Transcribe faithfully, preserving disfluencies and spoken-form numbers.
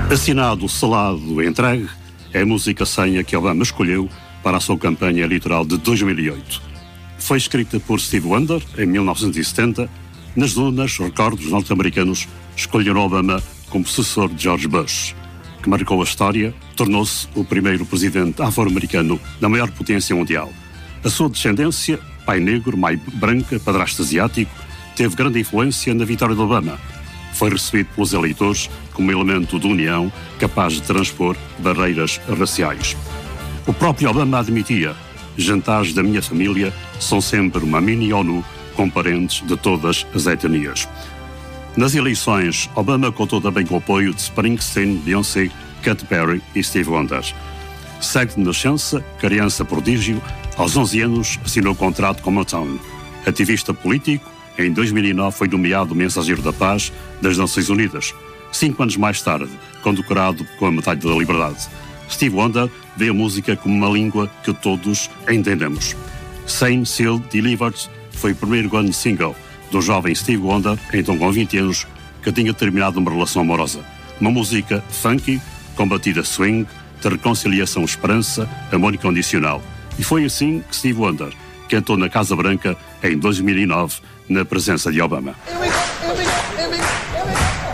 Assinado, selado, entregue, é a música senha que Obama escolheu para a sua campanha eleitoral de dois mil e oito. Foi escrita por Steve Wonder em mil novecentos e setenta. Nas dunas, recordos norte-americanos escolheram Obama como sucessor de George Bush, que marcou a história, tornou-se o primeiro presidente afro-americano da maior potência mundial. A sua descendência, pai negro, mãe branca, padrasto asiático, teve grande influência na vitória de Obama. Foi recebido pelos eleitores como elemento de união capaz de transpor barreiras raciais. O próprio Obama admitia: jantares da minha família são sempre uma mini-ONU com parentes de todas as etnias. Nas eleições, Obama contou também com o apoio de Springsteen, Beyoncé, Katy Perry e Steve Wonder. Segue de nascença, criança prodígio, aos onze anos assinou contrato com Motown. Ativista político, em dois mil e nove foi nomeado Mensageiro da Paz das Nações Unidas. Cinco anos mais tarde, condecorado com a Medalha da Liberdade. Steve Wonder vê a música como uma língua que todos entendemos. Same Seal Delivered foi o primeiro grande single do jovem Steve Wonder, então com vinte anos, que tinha terminado uma relação amorosa. Uma música funky, com batida swing, de reconciliação, esperança, amor incondicional. E foi assim que Steve Wonder cantou na Casa Branca em dois mil e nove, na presença de Obama. Here we go, here we go, here we go, here we go.